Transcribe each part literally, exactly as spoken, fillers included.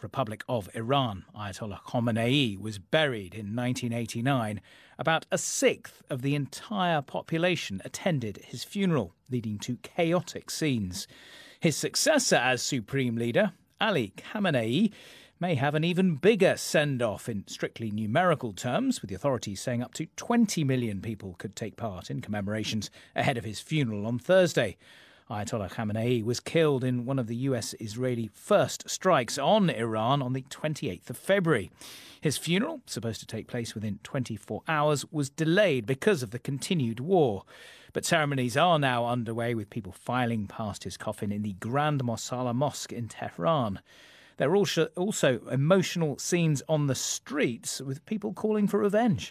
Republic of Iran. Ayatollah Khamenei was buried in nineteen eighty-nine. About a sixth of the entire population attended his funeral, leading to chaotic scenes. His successor as supreme leader, Ali Khamenei, may have an even bigger send-off in strictly numerical terms, with the authorities saying up to twenty million people could take part in commemorations ahead of his funeral on Thursday. Ayatollah Khamenei was killed in one of the U S-Israeli first strikes on Iran on the twenty-eighth of February. His funeral, supposed to take place within twenty-four hours, was delayed because of the continued war. But ceremonies are now underway, with people filing past his coffin in the Grand Mosala Mosque in Tehran. There are also, also emotional scenes on the streets, with people calling for revenge.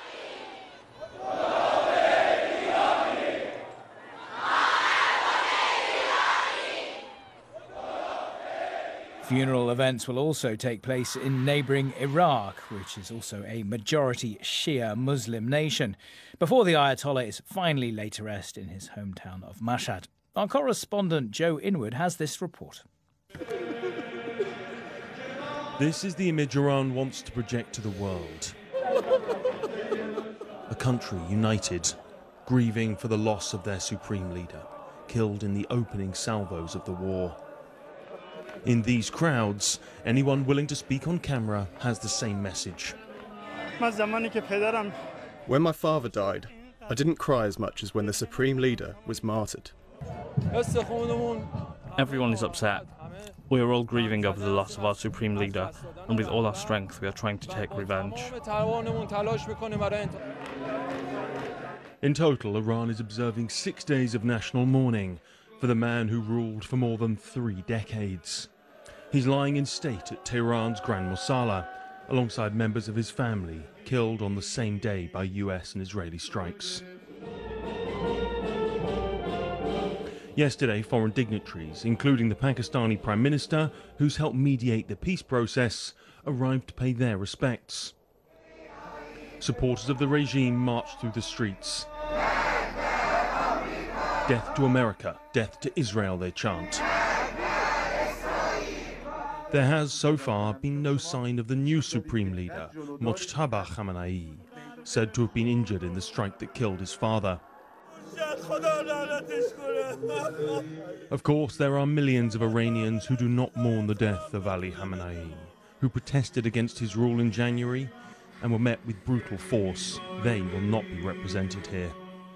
Funeral events will also take place in neighbouring Iraq, which is also a majority Shia Muslim nation, before the Ayatollah is finally laid to rest in his hometown of Mashhad. Our correspondent Joe Inwood has this report. This is the image Iran wants to project to the world. A country united, grieving for the loss of their supreme leader, killed in the opening salvos of the war. In these crowds, anyone willing to speak on camera has the same message. When my father died, I didn't cry as much as when the supreme leader was martyred. Everyone is upset. We are all grieving over the loss of our supreme leader, and with all our strength we are trying to take revenge. In total, Iran is observing six days of national mourning for the man who ruled for more than three decades. He's lying in state at Tehran's Grand Mosala, alongside members of his family, killed on the same day by U S and Israeli strikes. Yesterday, foreign dignitaries, including the Pakistani Prime Minister, who's helped mediate the peace process, arrived to pay their respects. Supporters of the regime marched through the streets. Death to America, death to Israel, they chant. There has, so far, been no sign of the new supreme leader, Mojtaba Khamenei, said to have been injured in the strike that killed his father. Of course, there are millions of Iranians who do not mourn the death of Ali Khamenei, who protested against his rule in January and were met with brutal force. They will not be represented here.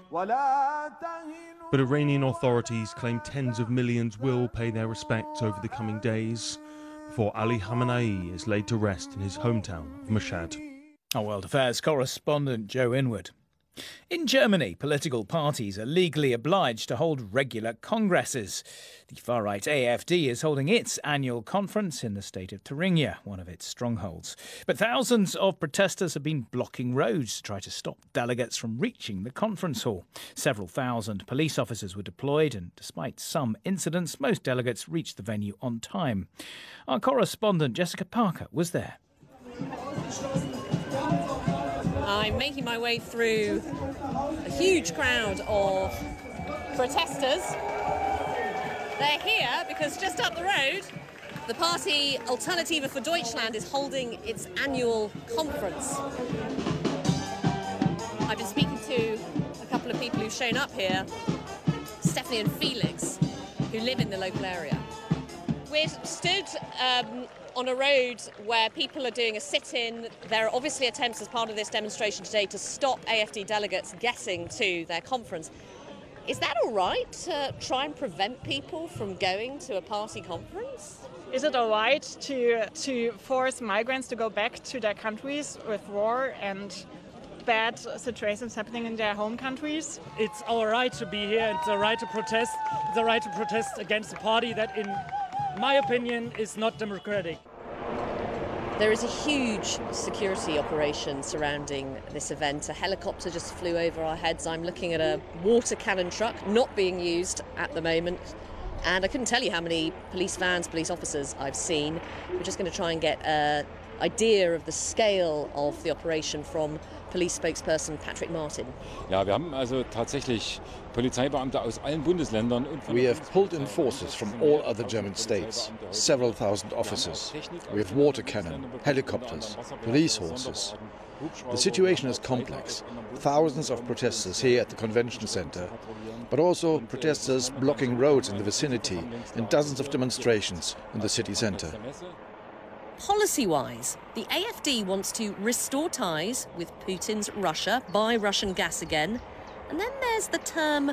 But Iranian authorities claim tens of millions will pay their respects over the coming days before Ali Khamenei is laid to rest in his hometown of Mashhad. Our World Affairs correspondent Joe Inwood. In Germany, political parties are legally obliged to hold regular congresses. The far-right A F D is holding its annual conference in the state of Thuringia, one of its strongholds. But thousands of protesters have been blocking roads to try to stop delegates from reaching the conference hall. Several thousand police officers were deployed, and despite some incidents, most delegates reached the venue on time. Our correspondent Jessica Parker was there. I'm making my way through a huge crowd of protesters. They're here because just up the road, the party Alternative für Deutschland is holding its annual conference. I've been speaking to a couple of people who've shown up here, Stephanie and Felix, who live in the local area. We're stood um, on a road where people are doing a sit-in. There are obviously attempts as part of this demonstration today to stop A F D delegates getting to their conference. Is that all right to try and prevent people from going to a party conference? Is it all right to, to force migrants to go back to their countries with war and bad situations happening in their home countries? It's all right to be here. It's all right to protest. It's all right to protest against a party that, in my opinion, is not democratic. There is a huge security operation surrounding this event. A helicopter just flew over our heads. I'm looking at a water cannon truck not being used at the moment. And I couldn't tell you how many police vans, police officers I've seen. We're just going to try and get a idea of the scale of the operation from police spokesperson Patrick Martin. Ja, wir haben also tatsächlich Polizeibeamte aus allen Bundesländern. We have pulled in forces from all other German states, several thousand officers. We have water cannon, helicopters, police horses. The situation is complex. Thousands of protesters here at the convention center, but also protesters blocking roads in the vicinity and dozens of demonstrations in the city center. Policy-wise, the A F D wants to restore ties with Putin's Russia, buy Russian gas again, and then there's the term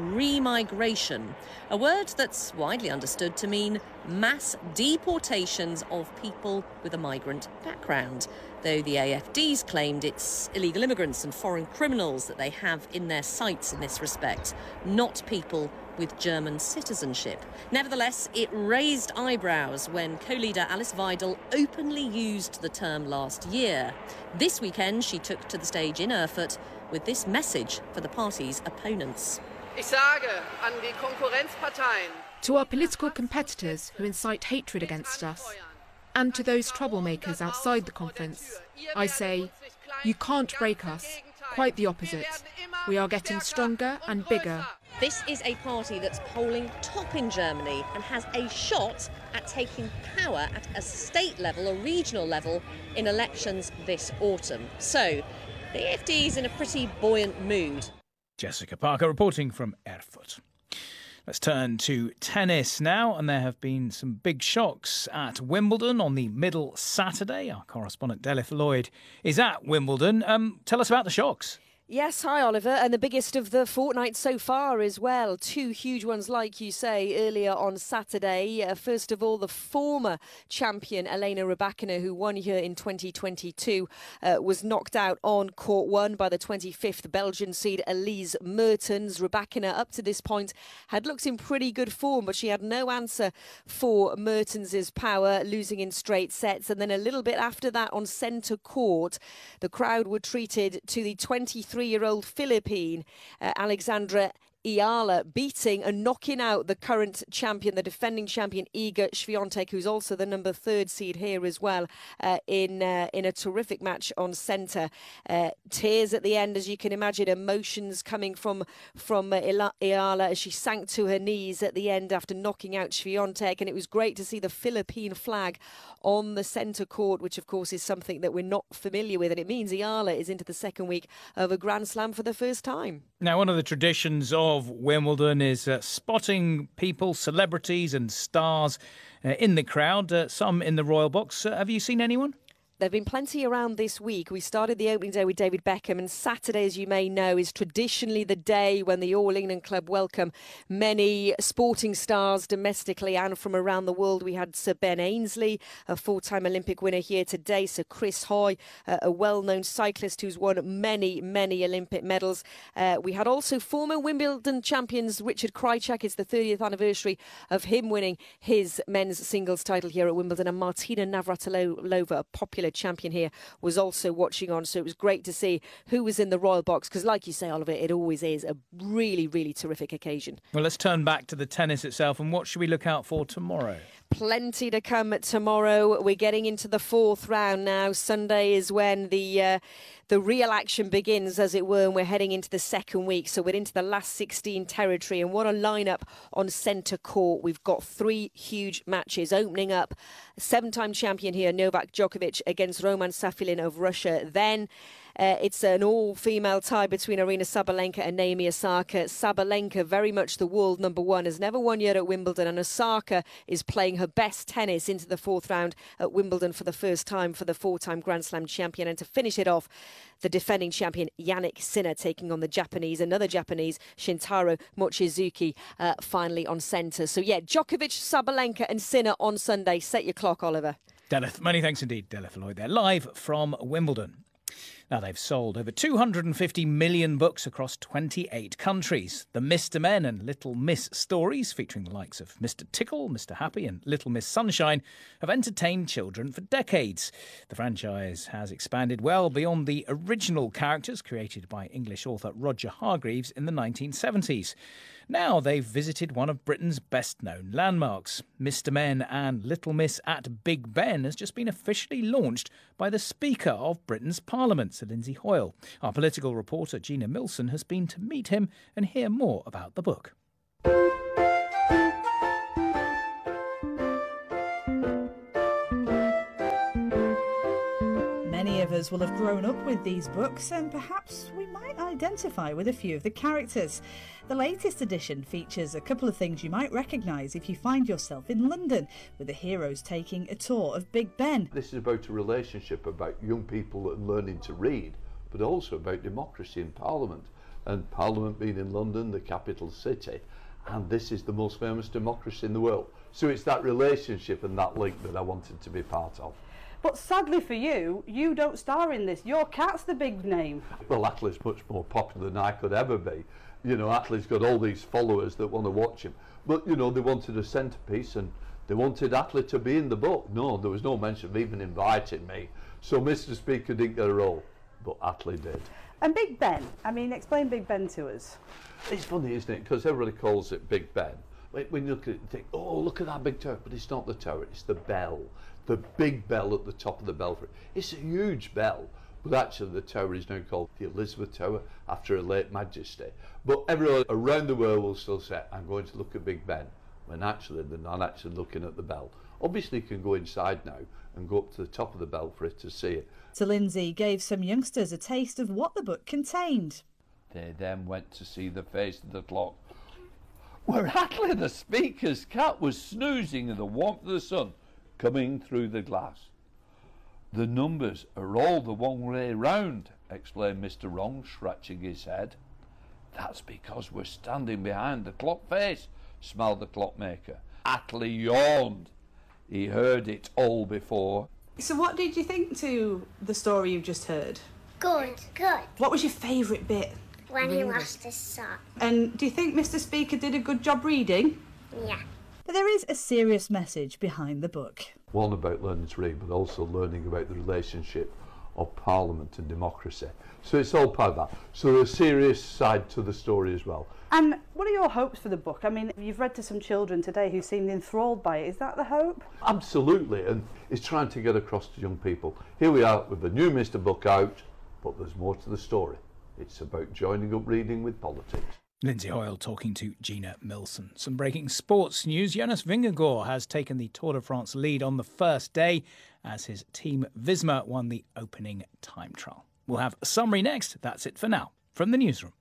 remigration, a word that's widely understood to mean mass deportations of people with a migrant background, though the A F D's claimed it's illegal immigrants and foreign criminals that they have in their sights in this respect, not people with German citizenship. Nevertheless, it raised eyebrows when co-leader Alice Weidel openly used the term last year. This weekend, she took to the stage in Erfurt with this message for the party's opponents. Ich sage an die Konkurrenzparteien. To our political competitors who incite hatred against us, and to those troublemakers outside the conference, I say, you can't break us. Quite the opposite. We are getting stronger and bigger. This is a party that's polling top in Germany and has a shot at taking power at a state level, a regional level, in elections this autumn. So, the A F D is in a pretty buoyant mood. Jessica Parker reporting from Erfurt. Let's turn to tennis now, and there have been some big shocks at Wimbledon on the middle Saturday. Our correspondent Delith Lloyd is at Wimbledon. Um, tell us about the shocks. Yes, hi Oliver, and the biggest of the fortnight so far as well. Two huge ones, like you say, earlier on Saturday. Uh, first of all, the former champion Elena Rybakina, who won here in twenty twenty-two, uh, was knocked out on court one by the twenty-fifth Belgian seed Elise Mertens. Rybakina, up to this point, had looked in pretty good form, but she had no answer for Mertens's power, losing in straight sets. And then a little bit after that on centre court, the crowd were treated to the twenty-three-year-old Philippine uh, Alexandra Ayala beating and knocking out the current champion, the defending champion Iga Świątek, who's also the number third seed here as well, uh, in uh, in a terrific match on centre. Uh, tears at the end, as you can imagine, emotions coming from from uh, Ayala as she sank to her knees at the end after knocking out Świątek, and it was great to see the Philippine flag on the centre court, which of course is something that we're not familiar with, and it means Ayala is into the second week of a Grand Slam for the first time. Now, one of the traditions of Wimbledon is uh, spotting people, celebrities and stars uh, in the crowd, uh, some in the Royal Box. Uh, have you seen anyone? There have been plenty around this week. We started the opening day with David Beckham, and Saturday, as you may know, is traditionally the day when the All England club welcome many sporting stars domestically and from around the world. We had Sir Ben Ainsley, a four-time Olympic winner here today, Sir Chris Hoy, uh, a well-known cyclist who's won many, many Olympic medals. Uh, we had also former Wimbledon champions Richard Krajicek. It's the thirtieth anniversary of him winning his men's singles title here at Wimbledon, and Martina Navratilova, a popular champion here, was also watching on. So it was great to see who was in the Royal Box, because like you say, Oliver, it always is a really, really terrific occasion. Well, let's turn back to the tennis itself, and what should we look out for tomorrow? Plenty to come tomorrow. We're getting into the fourth round now. Sunday is when the uh, the real action begins, as it were, and we're heading into the second week. So we're into the last sixteen territory, and what a lineup on centre court. We've got three huge matches opening up. Seven-time champion here, Novak Djokovic against Roman Safilin of Russia. Then Uh, it's an all-female tie between Aryna Sabalenka and Naomi Osaka. Sabalenka, very much the world number one, has never won yet at Wimbledon, and Osaka is playing her best tennis into the fourth round at Wimbledon for the first time for the four-time Grand Slam champion. And to finish it off, the defending champion Jannik Sinner taking on the Japanese, another Japanese, Shintaro Mochizuki, uh, finally on centre. So yeah, Djokovic, Sabalenka and Sinner on Sunday. Set your clock, Oliver. Delith, many thanks indeed, Delith Lloyd there, live from Wimbledon. Now, they've sold over two hundred fifty million books across twenty-eight countries. The Mister Men and Little Miss stories, featuring the likes of Mister Tickle, Mister Happy and Little Miss Sunshine, have entertained children for decades. The franchise has expanded well beyond the original characters created by English author Roger Hargreaves in the nineteen seventies. Now they've visited one of Britain's best-known landmarks. Mister Men and Little Miss at Big Ben has just been officially launched by the Speaker of Britain's Parliament, Sir Lindsay Hoyle. Our political reporter Gina Milson has been to meet him and hear more about the book. Many of us will have grown up with these books, and perhaps we might identify with a few of the characters. The latest edition features a couple of things you might recognise if you find yourself in London, with the heroes taking a tour of Big Ben. This is about a relationship about young people and learning to read, but also about democracy in Parliament, and Parliament being in London, the capital city, and this is the most famous democracy in the world. So it's that relationship and that link that I wanted to be part of. But sadly for you, you don't star in this. Your cat's the big name. Well, Attlee's much more popular than I could ever be. You know, Attlee's got all these followers that want to watch him. But, you know, they wanted a centrepiece and they wanted Attlee to be in the book. No, there was no mention of even inviting me. So Mister Speaker didn't get a role, but Attlee did. And Big Ben, I mean, explain Big Ben to us. It's funny, isn't it? Because everybody calls it Big Ben. When you look at it, you think, oh, look at that big tower. But it's not the tower, it's the bell. The big bell at the top of the belfry. It's a huge bell, but actually the tower is now called the Elizabeth Tower after her late Majesty. But everyone around the world will still say, I'm going to look at Big Ben, when actually they're not actually looking at the bell. Obviously you can go inside now and go up to the top of the belfry to see it. Sir Lindsay gave some youngsters a taste of what the book contained. They then went to see the face of the clock, where Attlee the Speaker's cat was snoozing in the warmth of the sun coming through the glass. The numbers are all the one way round, explained Mister Wrong, scratching his head. That's because we're standing behind the clock face, smiled the clockmaker. Attlee yawned. He heard it all before. So what did you think to the story you've just heard? Good, good. What was your favourite bit? When he lost his sock. And do you think Mister Speaker did a good job reading? Yeah. But there is a serious message behind the book. One about learning to read, but also learning about the relationship of Parliament and democracy. So it's all part of that. So there's a serious side to the story as well. And what are your hopes for the book? I mean, you've read to some children today who seemed enthralled by it. Is that the hope? Absolutely, and it's trying to get across to young people. Here we are with the new Mister book out, but there's more to the story. It's about joining up reading with politics. Lindsay Hoyle talking to Gina Milson. Some breaking sports news. Jonas Vingegaard has taken the Tour de France lead on the first day as his team Visma won the opening time trial. We'll have a summary next. That's it for now from the newsroom.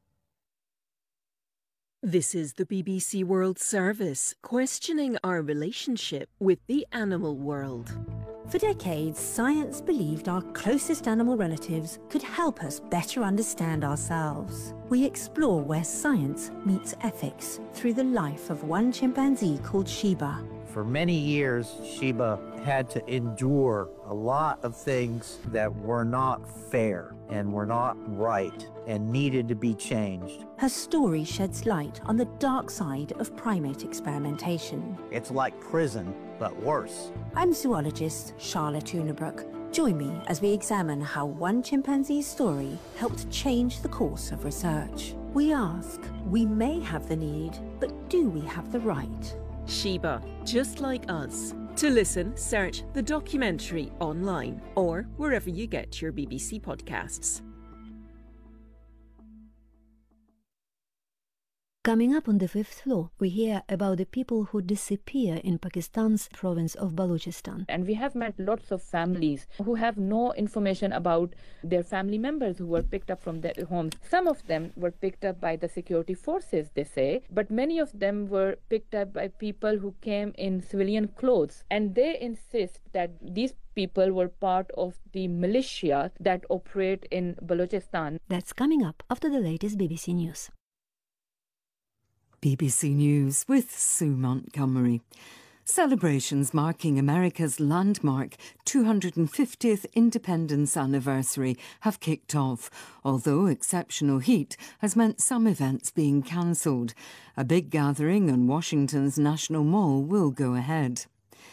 This is the B B C World Service, questioning our relationship with the animal world. For decades, science believed our closest animal relatives could help us better understand ourselves. We explore where science meets ethics through the life of one chimpanzee called Sheba. For many years, Sheba had to endure a lot of things that were not fair and were not right and needed to be changed. Her story sheds light on the dark side of primate experimentation. It's like prison, but worse. I'm zoologist Charlotte Unabrook. Join me as we examine how one chimpanzee's story helped change the course of research. We ask, we may have the need, but do we have the right? Sheba, just like us. To listen, search the documentary online or wherever you get your B B C podcasts. Coming up on the fifth floor, we hear about the people who disappear in Pakistan's province of Balochistan. And we have met lots of families who have no information about their family members who were picked up from their homes. Some of them were picked up by the security forces, they say, but many of them were picked up by people who came in civilian clothes. And they insist that these people were part of the militia that operate in Balochistan. That's coming up after the latest B B C News. B B C News with Sue Montgomery. Celebrations marking America's landmark two hundred fiftieth independence anniversary have kicked off, although exceptional heat has meant some events being cancelled. A big gathering on Washington's National Mall will go ahead.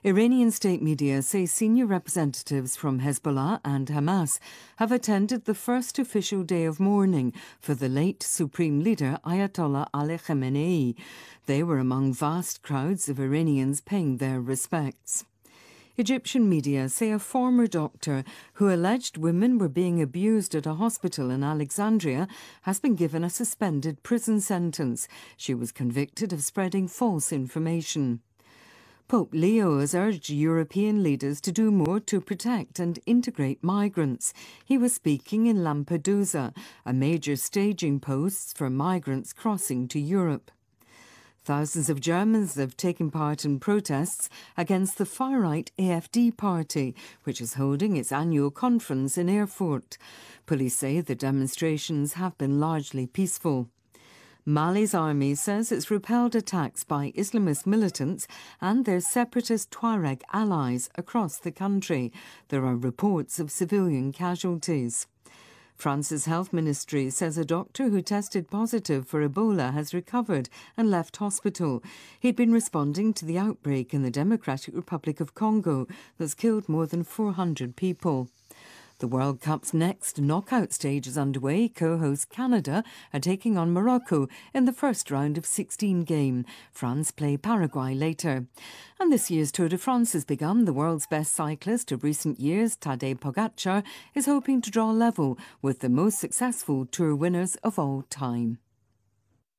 Iranian state media say senior representatives from Hezbollah and Hamas have attended the first official day of mourning for the late Supreme Leader Ayatollah Ali Khamenei. They were among vast crowds of Iranians paying their respects. Egyptian media say a former doctor who alleged women were being abused at a hospital in Alexandria has been given a suspended prison sentence. She was convicted of spreading false information. Pope Leo has urged European leaders to do more to protect and integrate migrants. He was speaking in Lampedusa, a major staging post for migrants crossing to Europe. Thousands of Germans have taken part in protests against the far-right A F D party, which is holding its annual conference in Erfurt. Police say the demonstrations have been largely peaceful. Mali's army says it's repelled attacks by Islamist militants and their separatist Tuareg allies across the country. There are reports of civilian casualties. France's health ministry says a doctor who tested positive for Ebola has recovered and left hospital. He'd been responding to the outbreak in the Democratic Republic of Congo that's killed more than four hundred people. The World Cup's next knockout stage is underway. Co-host Canada are taking on Morocco in the first round of sixteen game. France play Paraguay later. And this year's Tour de France has begun. The world's best cyclist of recent years, Tadej Pogacar, is hoping to draw level with the most successful Tour winners of all time.